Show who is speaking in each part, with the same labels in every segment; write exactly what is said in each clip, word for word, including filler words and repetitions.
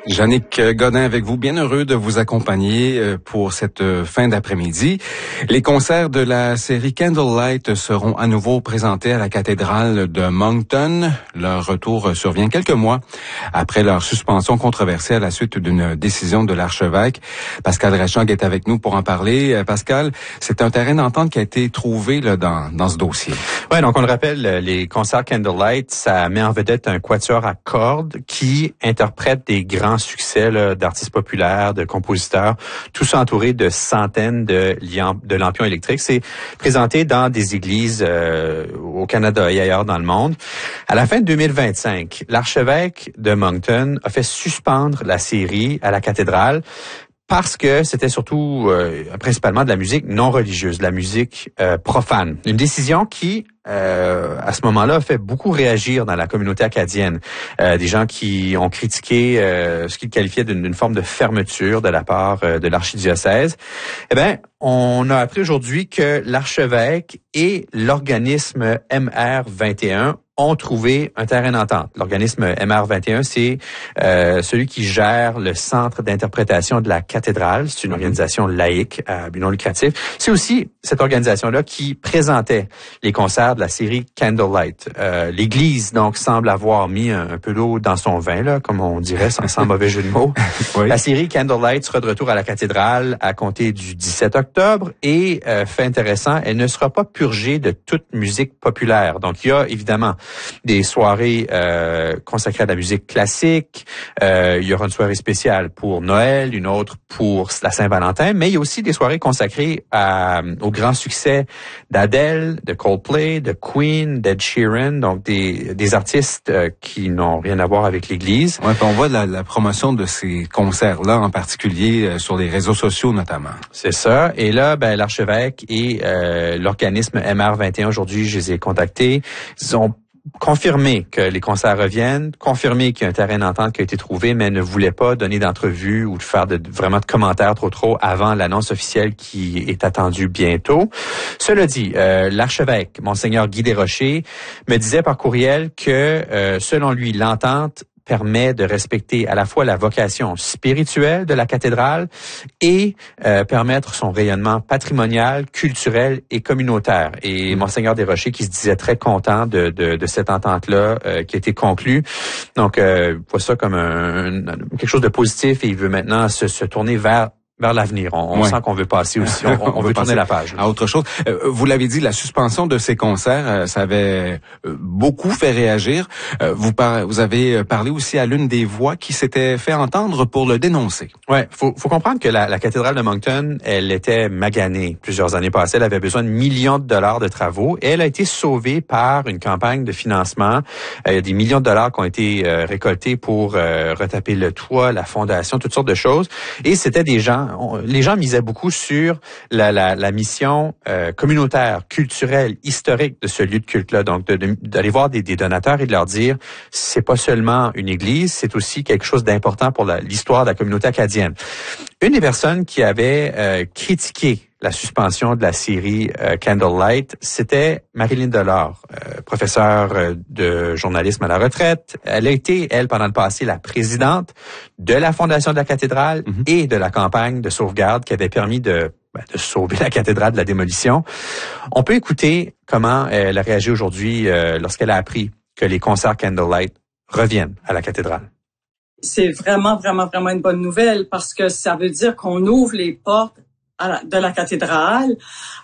Speaker 1: Jannick Godin avec vous, bien heureux de vous accompagner pour cette fin d'après-midi. Les concerts de la série Candlelight seront à nouveau présentés à la cathédrale de Moncton. Leur retour survient quelques mois après leur suspension controversée à la suite d'une décision de l'archevêque. Pascal Rachang est avec nous pour en parler. Pascal, c'est un terrain d'entente qui a été trouvé là, dans, dans ce dossier.
Speaker 2: Oui, donc on le rappelle, les concerts Candlelight, ça met en vedette un quatuor à cordes qui interprète des grands succès là, d'artistes populaires, de compositeurs, tout ça entouré de centaines de, de lampions électriques. C'est présenté dans des églises euh, au Canada et ailleurs dans le monde. À la fin de deux mille vingt-cinq, l'archevêque de Moncton a fait suspendre la série à la cathédrale parce que c'était surtout euh, principalement de la musique non religieuse, de la musique euh, profane. Une décision qui, euh, à ce moment-là, a fait beaucoup réagir dans la communauté acadienne. Euh, des gens qui ont critiqué euh, ce qu'ils qualifiaient d'une forme de fermeture de la part euh, de l'archidiocèse. Eh bien, on a appris aujourd'hui que l'archevêque et l'organisme M R vingt et un ont trouvé un terrain d'entente. L'organisme M R vingt et un, c'est euh, celui qui gère le centre d'interprétation de la cathédrale. C'est une organisation laïque à but non lucratif. C'est aussi cette organisation-là qui présentait les concerts de la série Candlelight. Euh, L'Église, donc, semble avoir mis un, un peu d'eau dans son vin, là, comme on dirait, sans, sans mauvais jeu de mots. Oui. La série Candlelight sera de retour à la cathédrale à compter du dix-sept octobre et, euh, fait intéressant, elle ne sera pas purgée de toute musique populaire. Donc, il y a évidemment des soirées euh, consacrées à la musique classique. Euh, il y aura une soirée spéciale pour Noël, une autre pour la Saint-Valentin, mais il y a aussi des soirées consacrées à, au grand succès d'Adele, de Coldplay, de Queen, d'Ed Sheeran, donc des, des artistes euh, qui n'ont rien à voir avec l'Église.
Speaker 1: Ouais, on voit la, la promotion de ces concerts-là, en particulier euh, sur les réseaux sociaux notamment.
Speaker 2: C'est ça. Et là, ben, l'archevêque et euh, l'organisme M R vingt et un, aujourd'hui, je les ai contactés. Ils ont confirmé que les concerts reviennent, confirmé qu'il y a un terrain d'entente qui a été trouvé, mais ne voulait pas donner d'entrevue ou de faire de, vraiment de commentaires trop trop avant l'annonce officielle qui est attendue bientôt. Cela dit, euh, l'archevêque, Monseigneur Guy Desrochers, me disait par courriel que, euh, selon lui, l'entente permet de respecter à la fois la vocation spirituelle de la cathédrale et euh, permettre son rayonnement patrimonial, culturel et communautaire. Et mmh. Monseigneur Desrochers qui se disait très content de, de, de cette entente-là euh, qui a été conclue. Donc, euh, voit ça comme un, un, quelque chose de positif et il veut maintenant se, se tourner vers vers l'avenir. On, on ouais. sent qu'on veut passer aussi, on, on, on veut tourner la page.
Speaker 1: À autre chose. Euh, vous l'avez dit, la suspension de ces concerts, euh, ça avait euh, beaucoup fait réagir. Euh, vous, par, vous avez parlé aussi à l'une des voix qui s'était fait entendre pour le dénoncer.
Speaker 2: Ouais, faut, faut comprendre que la, la cathédrale de Moncton, elle était maganée plusieurs années passées. Elle avait besoin de millions de dollars de travaux et elle a été sauvée par une campagne de financement. Euh, il y a des millions de dollars qui ont été euh, récoltés pour euh, retaper le toit, la fondation, toutes sortes de choses. Et c'était des gens On, les gens misaient beaucoup sur la, la, la mission euh, communautaire, culturelle, historique de ce lieu de culte-là. Donc, de, de, d'aller voir des, des donateurs et de leur dire, c'est pas seulement une église, c'est aussi quelque chose d'important pour la, l'histoire de la communauté acadienne. Une des personnes qui avait euh, critiqué la suspension de la série euh, Candlelight, c'était Marilyn Delord, euh, professeure euh, de journalisme à la retraite. Elle a été, elle, pendant le passé, la présidente de la Fondation de la cathédrale mm-hmm. et de la campagne de sauvegarde qui avait permis de, ben, de sauver la cathédrale de la démolition. On peut écouter comment elle a réagi aujourd'hui euh, lorsqu'elle a appris que les concerts Candlelight reviennent à la cathédrale.
Speaker 3: C'est vraiment, vraiment, vraiment une bonne nouvelle parce que ça veut dire qu'on ouvre les portes à la, de la cathédrale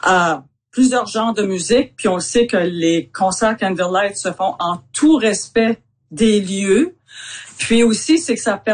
Speaker 3: à plusieurs genres de musique. Puis on sait que les concerts Candlelight se font en tout respect des lieux. Puis aussi, c'est que ça permet